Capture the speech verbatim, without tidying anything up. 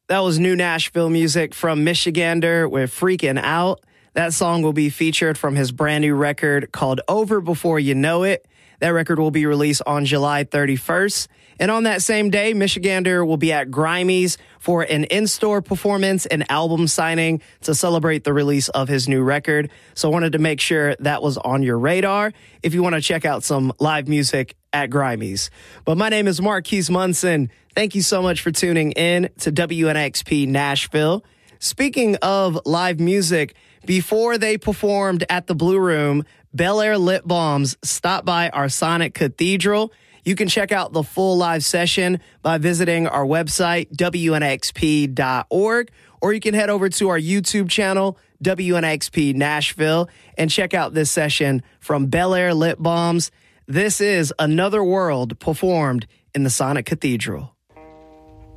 That was new Nashville music from Michigander with Freaking Out. That song will be featured from his brand new record called Over Before You Know It. That record will be released on July thirty-first. And on that same day, Michigander will be at Grimey's for an in-store performance and album signing to celebrate the release of his new record. So I wanted to make sure that was on your radar if you want to check out some live music at Grimey's. But my name is Marquise Munson. Thank you so much for tuning in to W N X P Nashville. Speaking of live music, before they performed at the Blue Room, Bel Air Lip Balms stopped by our Sonic Cathedral. You can check out the full live session by visiting our website, W N X P dot org, or you can head over to our YouTube channel, W N X P Nashville, and check out this session from Bel Air Lip Balms. This is Another World performed in the Sonic Cathedral.